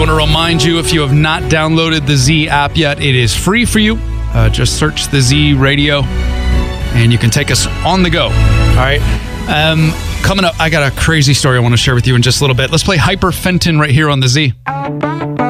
want to remind you, if you have not downloaded the Z app yet, it is free for you. Just search the Z Radio, and you can take us on the go. All right. Coming up, I got a crazy story I want to share with you in just a little bit. Let's play Hyper Fenton right here on the Z.